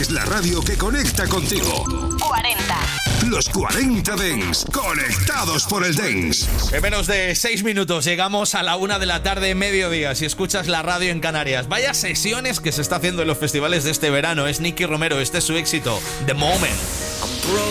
es la radio que conecta contigo. 40. Los 40 Dance, conectados por el Dance. En menos de 6 minutos llegamos a la 1 de la tarde, mediodía, si escuchas la radio en Canarias. Vaya sesiones que se está haciendo en los festivales de este verano. Es Nicky Romero, este es su éxito, The Moment.